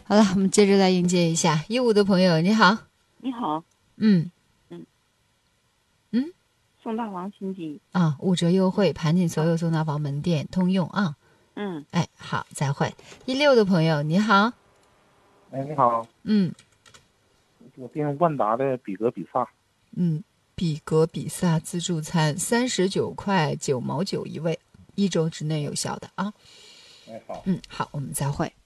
好了，我们接着来迎接一下15的朋友，你好。 你好。 嗯送大王心机啊，5折优惠，盘点所有送大王门店通用啊。哎，好，再会。16的朋友，你好。 哎，你好。我订万达的比格比萨。 比格比萨自助餐39块9毛9一位，1周之内有效的啊。 哎，好。 好，我们再会。